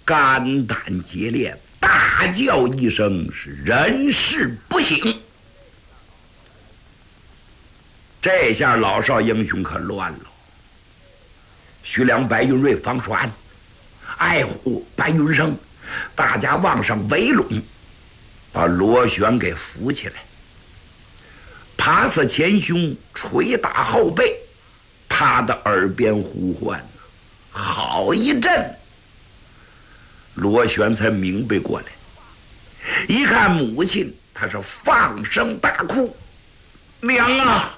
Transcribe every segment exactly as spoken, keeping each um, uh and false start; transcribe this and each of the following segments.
肝胆结裂，大叫一声，是人事不省。这下老少英雄可乱了。徐良、白云瑞、方叔安、爱虎、白云生，大家往上围拢，把罗旋给扶起来，爬死前胸，捶打后背，他的耳边呼唤，好一阵，罗旋才明白过来。一看母亲，他是放声大哭：“娘啊，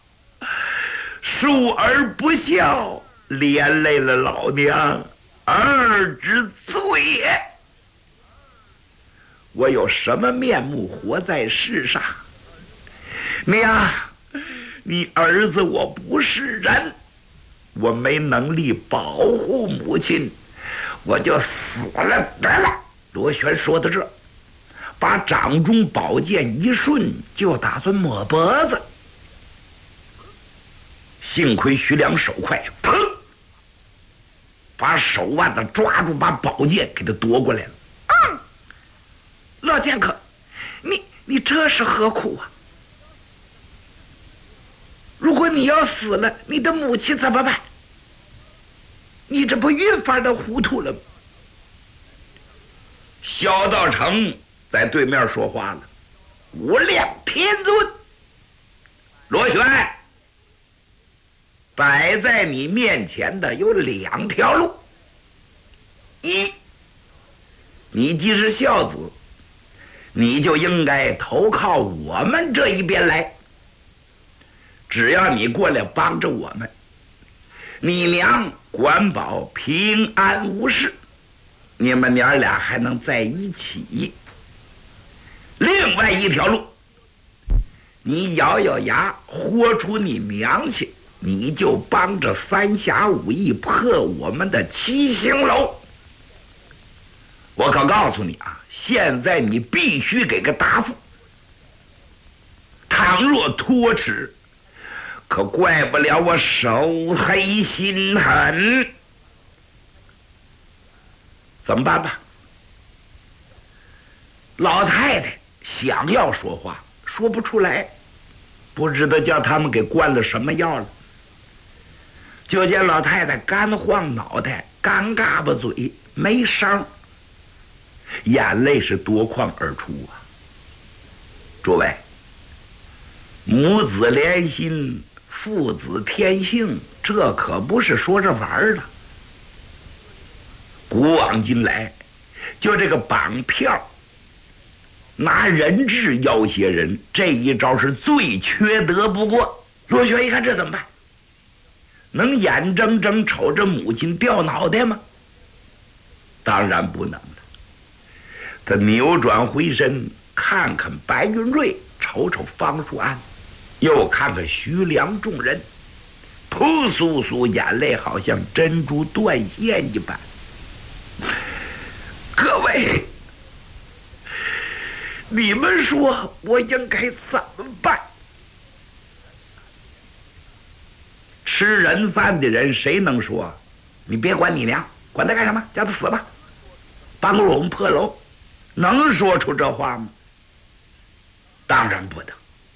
恕儿不孝，连累了老娘，儿之罪也。我有什么面目活在世上？娘，你儿子我不是人，我没能力保护母亲，我就死了得了。”罗旋说到这，把掌中宝剑一顺，就打算抹脖子。幸亏徐良手快，砰，把手腕子抓住，把宝剑给他夺过来了。嗯，老剑客，你你这是何苦啊？如果你要死了，你的母亲怎么办？你这不越发的糊涂了吗？萧道成在对面说话了：“无量天尊，罗旋，摆在你面前的有两条路。一，你既是孝子，你就应该投靠我们这一边来。只要你过来帮着我们，你娘管保平安无事，你们娘俩还能在一起。另外一条路，你咬咬牙豁出你娘去，你就帮着三侠五义破我们的七星楼。我可告诉你啊，现在你必须给个答复。倘若拖迟，可怪不了我手黑心狠。怎么办吧？老太太想要说话，说不出来，不知道叫他们给灌了什么药了。就见老太太干晃脑袋，干嘎巴嘴，没声，眼泪是夺眶而出啊！诸位，母子连心，父子天性，这可不是说着玩的。古往今来，就这个绑票拿人质要挟人，这一招是最缺德不过。罗旋一看这怎么办？能眼睁睁瞅着母亲掉脑袋吗？当然不能了。他扭转回身，看看白云瑞，瞅瞅方叔安，又看看徐良众人，扑簌簌眼泪好像珍珠断线一般。各位，你们说我应该怎么办？吃人饭的人谁能说你别管你娘，管他干什么，叫他死吧，帮助我们破楼，能说出这话吗？当然不能。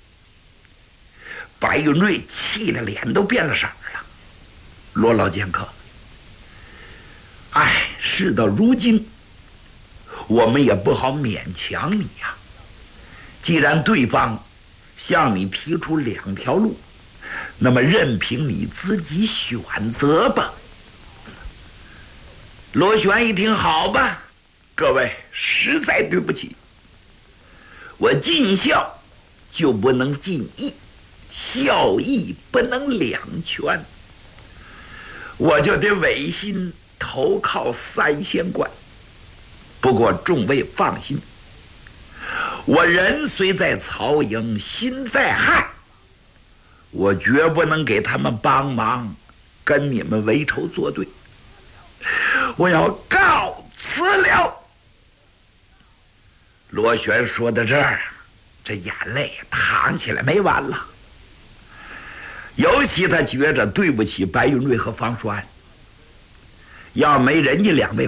白云瑞气得脸都变了色了。罗老剑客，哎，事到如今，我们也不好勉强你呀。既然对方向你提出两条路，那么任凭你自己选择吧。罗旋一听，好吧，各位，实在对不起，我尽孝就不能尽义，孝义不能两全，我就得违心投靠三仙观。不过众位放心，我人虽在曹营，心在汉，我绝不能给他们帮忙，跟你们为仇作对。我要告辞了。罗旋说到这儿，这眼泪淌起来没完了。尤其他觉着对不起白云瑞和方叔安，要没人家两位